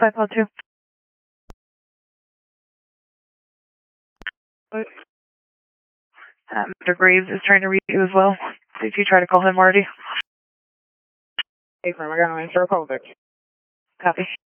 502. Mr. Graves is trying to reach you as well. Did you try to call him already? Hey, firm, I got an answer. I'll call back. Copy.